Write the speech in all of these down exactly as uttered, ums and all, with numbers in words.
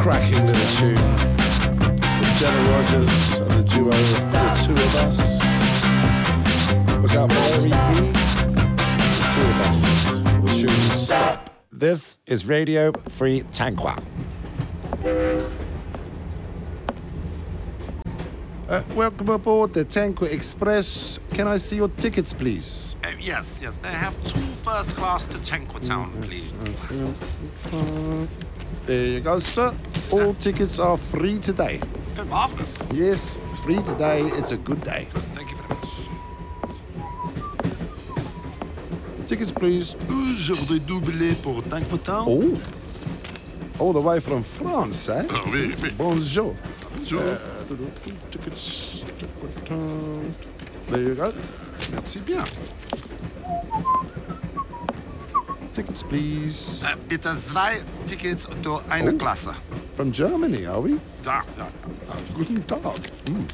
cracking little tune from Jenna Rogers and the duo The Two of Us. Look out for their E P. It's The Two of Us. The tune Stop. This is Radio Free Tangwa. Uh, welcome aboard the Tangwa Express. Can I see your tickets, please? Uh, yes, yes. May I have two first class to Tangwa Town, please? There you go, sir. All tickets are free today. Oh, marvelous. Yes, free today. It's a good day. Thank you very much. Tickets, please. Je voudrais doubler pour Tangwa Town. Oh, all the way from France, eh? Oh, oui, oui. Bonjour. Bonjour. Uh, tickets. There you go. Merci bien. Tickets, please. Uh, bitte zwei Tickets durch eine Oh. Klasse. From Germany, are we? Da, da. Guten Tag. Mm.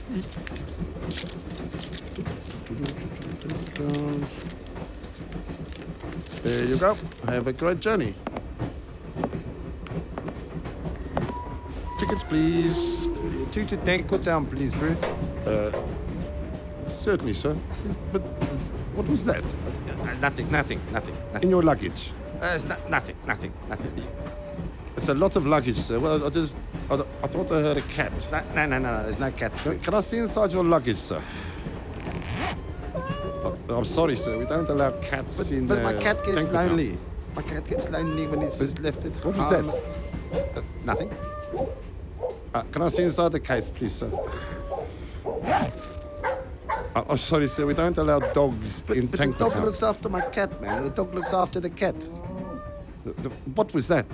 There you go. Have a great journey. Tickets, please. Two to Tangwa Town, please, bro. Uh, certainly, sir. But what was that? Uh, nothing, nothing, nothing, In nothing. your luggage? Uh, it's not, nothing, nothing, nothing. It's a lot of luggage, sir. Well, I just, I, I thought I heard a cat. No, no, no, no, no, there's no cat. Can, can I see inside your luggage, sir? Oh, I'm sorry, sir. We don't allow cats But, in. but my uh, cat gets Tangwa Town. lonely. My cat gets lonely when it's just left at What was home. that? Uh, nothing. Uh, can I see inside the case, please, sir? Uh, oh, sorry, sir. We don't allow dogs in But the Tangwa dog Town. looks after my cat, man. The dog looks after the cat. The- the- What was that?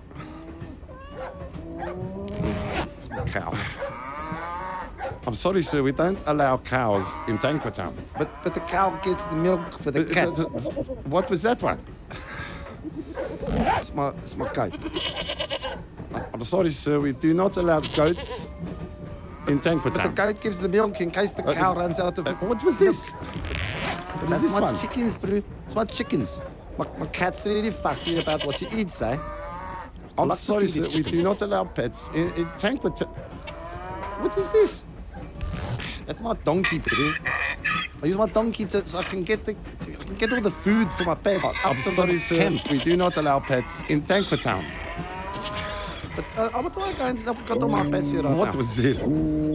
It's my cow. I'm sorry, sir. We don't allow cows in Tangwa Town. But but the cow gets the milk for the Uh, cat. uh, uh, What was that one? It's my it's my goat. I'm sorry, sir. We do not allow goats in Tangwa But the Town. goat gives the milk in case the Uh, cow is- runs out of Uh, milk. what was this? What is That's this my one? chickens, bro. It's my chickens. My, my cat's really fussy about what he eats, eh? I'm like to sorry, feed sir. the We chicken. do not allow pets in, in Tangwa Town. What is this? That's my donkey, bro. I use my donkey to, so I can get the I can get all the food for my pets. up I'm to sorry, the sir. camp. We do not allow pets in Tangwa Town. But uh, what do I go and I've got all my pets here right What now. was this?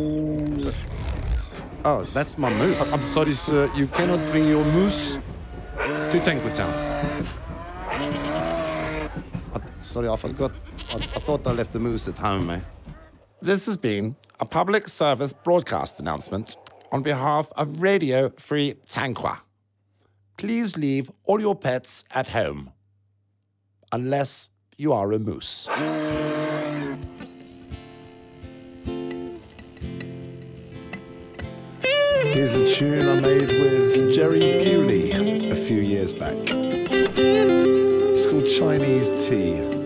Oh, that's my moose. I'm sorry, sir. You cannot bring your moose to Tangwa Town. I, sorry, I forgot. I, I thought I left the moose at home, man. This has been a public service broadcast announcement on behalf of Radio Free Tangwa. Please leave all your pets at home, unless you are a moose. Here's a tune I made with Jerry Bewley a few years back. It's called Chinese Tea.